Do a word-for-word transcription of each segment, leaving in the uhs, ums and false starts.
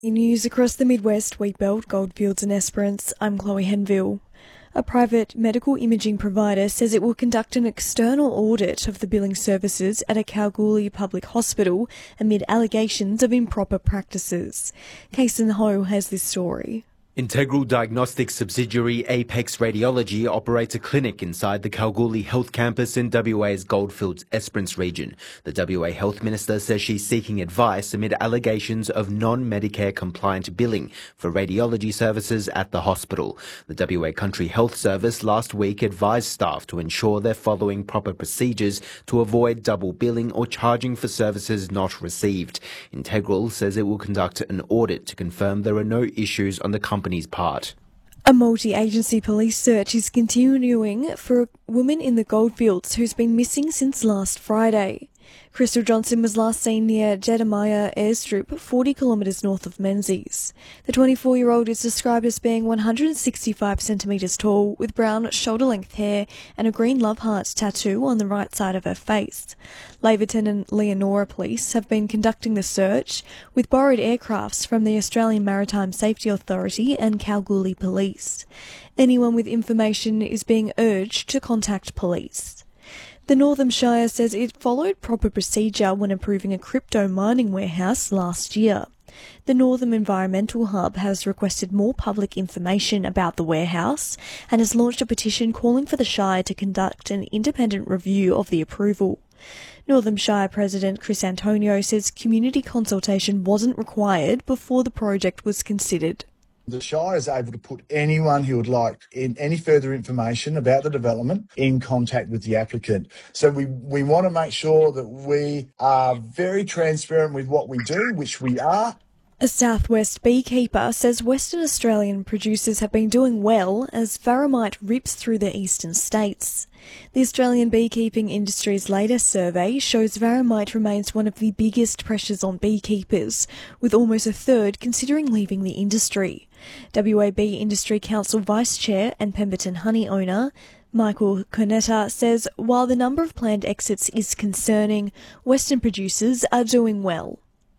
In news across the Midwest, Wheatbelt, Goldfields and Esperance, I'm Chloe Henville. A private medical imaging provider says it will conduct an external audit of the billing services at a Kalgoorlie public hospital amid allegations of improper practices. Kason Ho has this story. Integral Diagnostics subsidiary Apex Radiology operates a clinic inside the Kalgoorlie Health Campus in W A's Goldfields Esperance region. The W A Health Minister says she's seeking advice amid allegations of non-Medicare compliant billing for radiology services at the hospital. The W A Country Health Service last week advised staff to ensure they're following proper procedures to avoid double billing or charging for services not received. Integral says it will conduct an audit to confirm there are no issues on the company's part. A multi-agency police search is continuing for a woman in the Goldfields who's been missing since last Friday. Crystal Johnson was last seen near Jedemiah Airstrip, forty kilometres north of Menzies. The twenty-four-year-old is described as being one hundred sixty-five centimetres tall, with brown shoulder-length hair and a green love heart tattoo on the right side of her face. Laverton and Leonora Police have been conducting the search with borrowed aircrafts from the Australian Maritime Safety Authority and Kalgoorlie Police. Anyone with information is being urged to contact police. The Northern Shire says it followed proper procedure when approving a crypto mining warehouse last year. The Northern Environmental Hub has requested more public information about the warehouse and has launched a petition calling for the Shire to conduct an independent review of the approval. Northern Shire President Chris Antonio says community consultation wasn't required before the project was considered. The Shire is able to put anyone who would like in any further information about the development in contact with the applicant. So we, we want to make sure that we are very transparent with what we do, which we are. A Southwest beekeeper says Western Australian producers have been doing well as varroamite rips through the eastern states. The Australian beekeeping industry's latest survey shows varroamite remains one of the biggest pressures on beekeepers, with almost a third considering leaving the industry. W A Bee Industry Council Vice Chair and Pemberton Honey owner Michael Cornetta says while the number of planned exits is concerning, Western producers are doing well.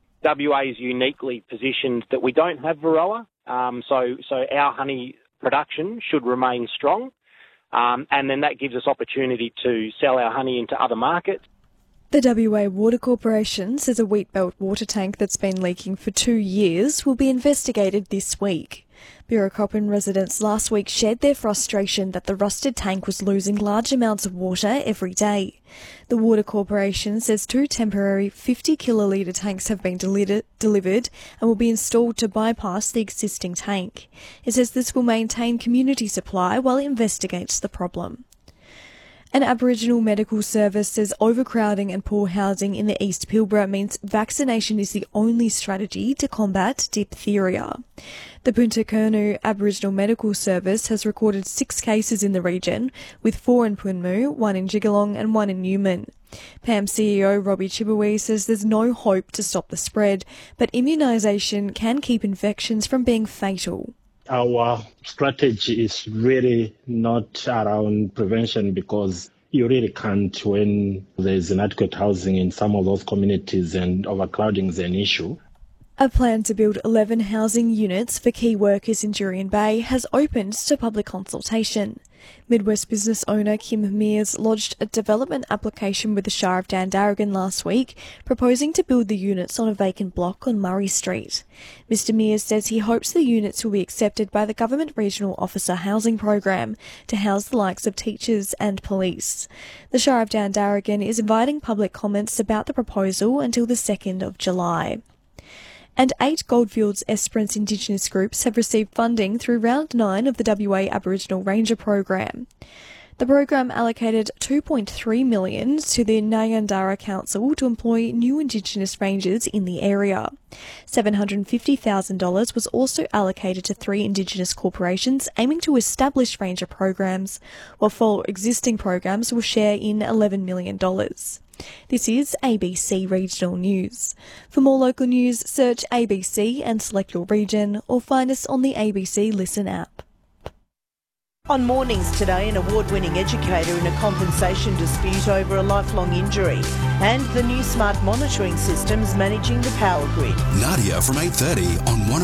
W A is uniquely positioned that we don't have varroa, um, so so our honey production should remain strong, um, and then that gives us opportunity to sell our honey into other markets. The W A Water Corporation says a Wheatbelt water tank that's been leaking for two years will be investigated this week. Burracopin residents last week shared their frustration that the rusted tank was losing large amounts of water every day. The Water Corporation says two temporary fifty kilolitre tanks have been deli- delivered and will be installed to bypass the existing tank. It says this will maintain community supply while it investigates the problem. An Aboriginal medical service says overcrowding and poor housing in the East Pilbara means vaccination is the only strategy to combat diphtheria. The Punta Kurnu Aboriginal Medical Service has recorded six cases in the region, with four in Punmu, one in Jigalong and one in Newman. P A M C E O Robbie Chibaway says there's no hope to stop the spread, but immunisation can keep infections from being fatal. Our strategy is really not around prevention because you really can't when there's inadequate housing in some of those communities and overcrowding is an issue. A plan to build eleven housing units for key workers in Jurien Bay has opened to public consultation. Midwest business owner Kim Mears lodged a development application with the Shire of Dandaragan last week, proposing to build the units on a vacant block on Murray Street. Mister Mears says he hopes the units will be accepted by the Government Regional Officer Housing Program to house the likes of teachers and police. The Shire of Dandaragan is inviting public comments about the proposal until the second of July. And eight Goldfields Esperance Indigenous groups have received funding through round nine of the W A Aboriginal Ranger Program. The program allocated two point three million dollars to the Nyandara Council to employ new Indigenous rangers in the area. seven hundred fifty thousand dollars was also allocated to three Indigenous corporations aiming to establish ranger programs, while four existing programs will share in eleven million dollars. This is A B C Regional News. For more local news, search A B C and select your region, or find us on the A B C Listen app. On Mornings today, an award-winning educator in a compensation dispute over a lifelong injury, and the new smart monitoring systems managing the power grid. Nadia from eight thirty on one